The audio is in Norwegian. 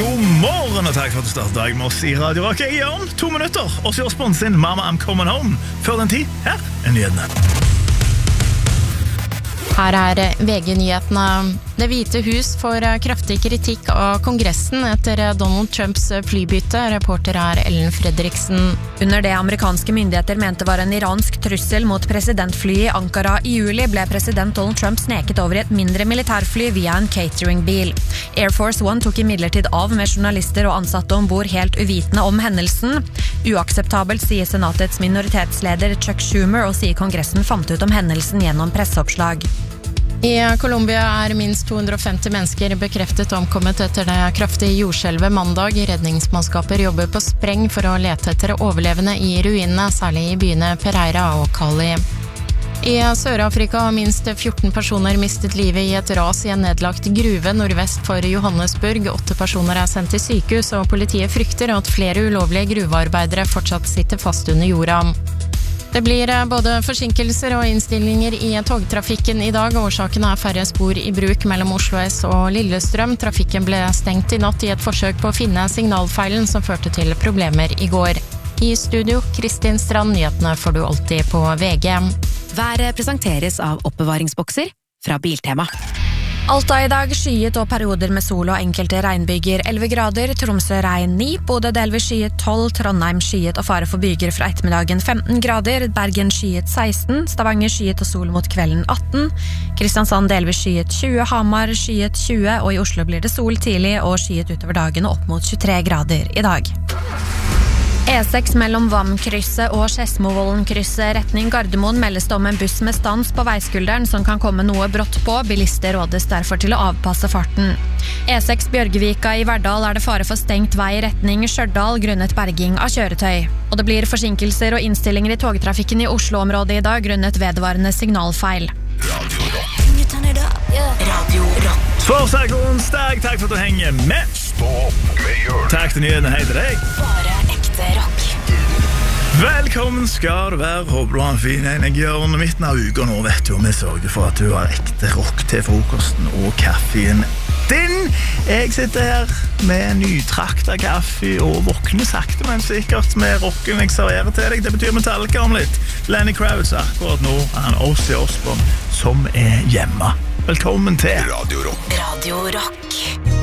God morgen, og takk for at du startet dagen med oss i Radio Rock. Jeg er om 2 minutter, og så Osborn sin Mama I'm Coming Home. Før den tid, her er nyhetene. Her er VG-nyhetene. Det hvite hus får kraftig kritikk av Kongressen etter Donald Trumps flybytte. Reporter er Ellen Fredriksen. Under det amerikanske myndigheter mente var en iransk trussel mot presidentflyet i Ankara i juli, ble president Donald Trump sneket over i et mindre militærfly via en cateringbil. Air Force One tok imidlertid av med journalister og ansatte ombord helt uvitende om hendelsen. Uakseptabelt, sier senatets minoritetsleder Chuck Schumer, og sier Kongressen fant ut om hendelsen gjennom presseoppslag. I Colombia er minst 250 mennesker bekreftet omkommet etter det kraftige jordskjelvet mandag. Redningsmannskaper jobber på spreng for å lete etter overlevende i ruinene, særlig i byene Pereira og Cali. I Sør-Afrika har minst 14 personer mistet livet i et ras i en nedlagt gruve nordvest for Johannesburg. 8 personer er sendt til sykehus, og politiet frykter at flere ulovlige gruvearbeidere fortsatt sitter fast under jorda. Det blir både forsinkelser og innstillinger i togtrafikken i dag. Årsaken er færre spor i bruk mellom Oslo S og Lillestrøm. Trafikken ble stengt i natt i et forsøk på å finne signalfeilen som førte til problemer i går. I studio, Kristin Strand, nyhetene får du alltid på VG. Været presenteres av oppbevaringsbokser fra Biltema. Alta i dag skyet og perioder med sol og enkelte regnbyger. 11 grader, Tromsø regn 9, Bodø delvis skyet 12, Trondheim skyet og fare for byger fra ettermiddagen 15 grader, Bergen skyet 16, Stavanger skyet og sol mot kvelden 18, Kristiansand delvis skyet 20, Hamar skyet 20, og i Oslo blir det sol tidlig og skyet utover dagen opp mot 23 grader i dag. E6 mellom Vamkrysset og Skedsmovollen-krysset retning Gardermoen meldes det om en buss med stans på veiskulderen som kan komme noe brått på. Bilister rådes derfor til å avpasse farten. E6 Bjørgevika i Verdal er det fare for stengt vei i retning Stjørdal grunnet berging av kjøretøy. Og det blir forsinkelser og innstillinger i togtrafikken i Oslo-området i dag grunnet vedvarende signalfeil. Radio Rock. Svarsak onsdag, takk for at du henger med. Takk til nyhetene, hei til deg. Bare ekte rock. Velkommen skal du være, håper du har en fin en. Jeg gjør under midten av uka nå, vet du, og vi sørger for at du har ekte rock til frokosten og kaffen din. Jeg sitter her med nytrakta kaffe og våkner sakte, men sikkert med rocken jeg serverer til deg. Det betyr Metallica om litt. Lenny Kravitz akkurat nå, han Ozzy Osbourne, som er hjemme. Velkommen til Radio Rock.